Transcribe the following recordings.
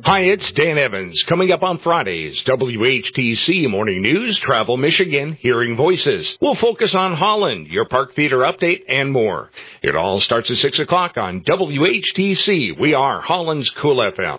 Hi, it's Dan Evans. Coming up on Fridays, WHTC Morning News, Travel Michigan, Hearing Voices. We'll focus on Holland, your Park Theater update, and more. It all starts at 6 o'clock on WHTC. We are Holland's Cool FM.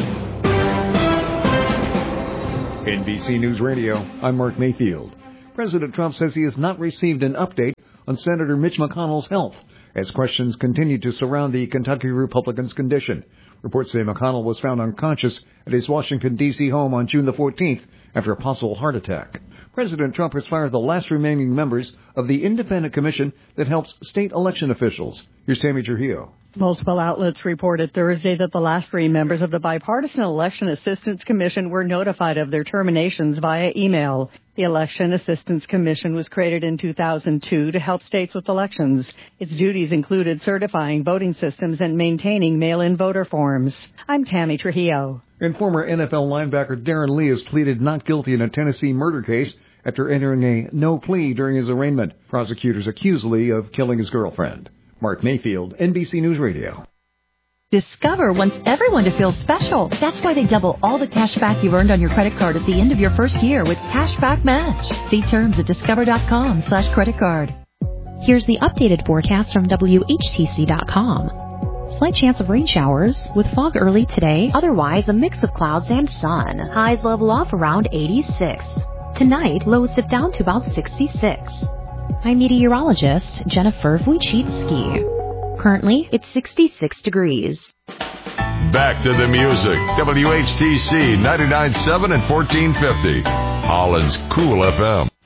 NBC News Radio, I'm Mark Mayfield. President Trump says he has not received an update on Senator Mitch McConnell's health as questions continue to surround the Kentucky Republican's condition. Reports say McConnell was found unconscious at his Washington, D.C. home on June the 14th after a possible heart attack. President Trump has fired the last remaining members of the independent commission that helps state election officials. Here's Tammy Trujillo. Multiple outlets reported Thursday that the last three members of the Bipartisan Election Assistance Commission were notified of their terminations via email. The Election Assistance Commission was created in 2002 to help states with elections. Its duties included certifying voting systems and maintaining mail-in voter forms. I'm Tammy Trujillo. And former NFL linebacker Darren Lee has pleaded not guilty in a Tennessee murder case after entering a no plea during his arraignment. Prosecutors accuse Lee of killing his girlfriend. Mark Mayfield, NBC News Radio. Discover wants everyone to feel special. That's why they double all the cash back you earned on your credit card at the end of your first year with Cashback Match. See terms at discover.com/creditcard. Here's the updated forecast from WHTC.com. Slight chance of rain showers with fog early today. Otherwise, a mix of clouds and sun. Highs level off around 86. Tonight, lows dip down to about 66. I'm meteorologist Jennifer Wojcicki. Currently, it's 66 degrees. Back to the music. WHTC 99.7 and 1450. Holland's Cool FM.